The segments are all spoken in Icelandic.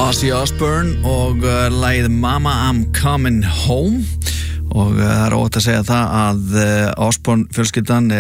Ozzy Osbourne og lagið Mama I'm Coming Home og það er óvægt að segja það að Osbourne fjölskyldan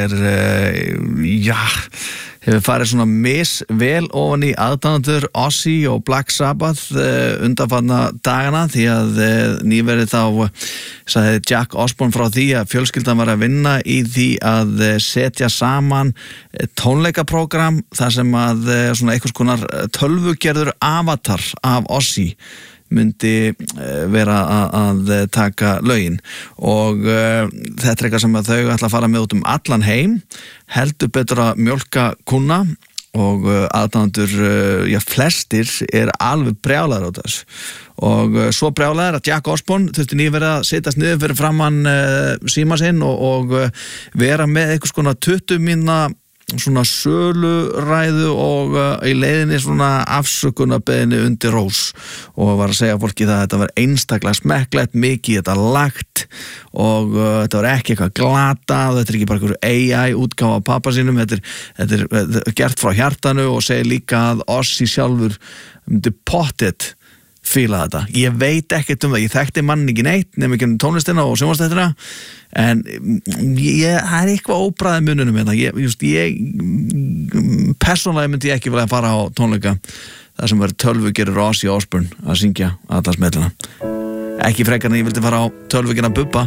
hefur farið svona misvel ofan í aðdáendur Ozzy og Black Sabbath undanfarna dagana því að nýverið þá sagði Jack Osbourne frá því að fjölskyldan var að vinna í því að setja saman tónleikaprógram þar sem að svona einhvers konar tölvugerður avatar af Ozzy myndi vera að taka lögin og þetta er eitthvað sem að þau ætla að fara með út allan heim, heldur betur að mjólka kúnna og aðdáendur, flestir alveg brjálaðir á þessu og svo brjálaðir að Jack Osbourne þurfti nýverið að setjast niður fyrir framann síma sinn og vera með einhvers konar 20 mínútna svona söluræðu og í leiðinni svona afsökunarbeðinni undir rós og var að segja fólki það að þetta var einstaklega smekklegt, mikið þetta lagt og þetta var ekki eitthvað glatað, þetta er ekki bara einhver AI útgáfa af pappa sínum, þetta er gert frá hjartanu og segir líka að Ozzy sjálfur myndi pottet fíla þetta. Ég veit ekkert það, ég þekkti mann ekki neitt nema ekki tónlistina og sjónvarpsþættina en það er eitthvað óbræði mununum hérna. Ég persónulega myndi ég ekki vilja fara á tónleika þar sem verður tölvugerður Ozzy Osbourne að syngja alla smellina. Ekki frekar en ég vildi fara á tölvugerna Bubba,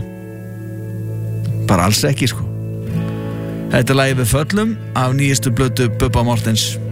bara alls ekki sko. Þetta er lagið Við föllum af nýjustu plötu Bubba Morthens.